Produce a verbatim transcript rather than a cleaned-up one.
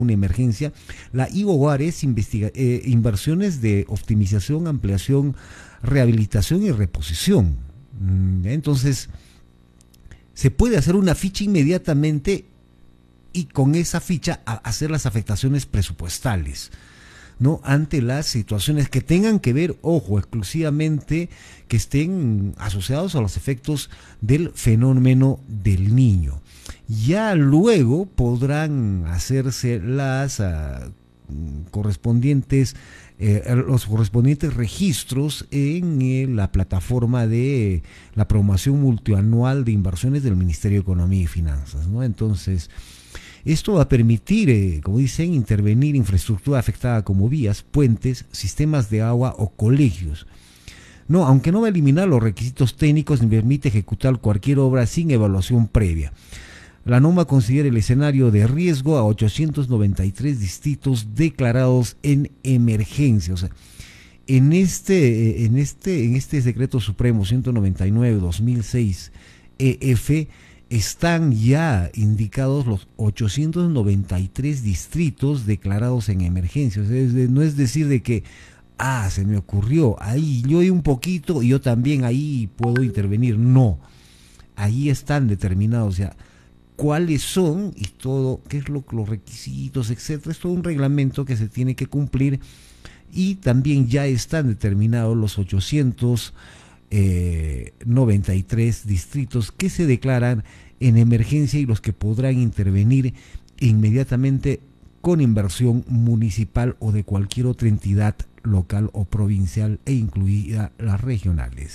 una emergencia. La IOGAR es investiga, eh, inversiones de optimización, ampliación, rehabilitación y reposición. Entonces, se puede hacer una ficha inmediatamente y con esa ficha a hacer las afectaciones presupuestales, ¿no? Ante las situaciones que tengan que ver, ojo, exclusivamente que estén asociados a los efectos del fenómeno del Niño. Ya luego podrán hacerse las uh, correspondientes eh, los correspondientes registros en eh, la plataforma de eh, la promoción multianual de inversiones del Ministerio de Economía y Finanzas, ¿no? Entonces, esto va a permitir, eh, como dicen, intervenir infraestructura afectada como vías, puentes, sistemas de agua o colegios. No, aunque no va a eliminar los requisitos técnicos ni permite ejecutar cualquier obra sin evaluación previa. La norma considera el escenario de riesgo a ochocientos noventa y tres distritos declarados en emergencia. O sea, en este, en este, en este decreto supremo ciento noventa y nueve dos mil seis E F están ya indicados los ochocientos noventa y tres distritos declarados en emergencia. O sea, es de, no es decir de que, ah, se me ocurrió, ahí yo un poquito y yo también ahí puedo intervenir. No, ahí están determinados ya cuáles son y todo, qué es lo, los requisitos, etcétera. Es todo un reglamento que se tiene que cumplir y también ya están determinados los ochocientos noventa y tres distritos que se declaran en emergencia y los que podrán intervenir inmediatamente con inversión municipal o de cualquier otra entidad local o provincial e incluida las regionales.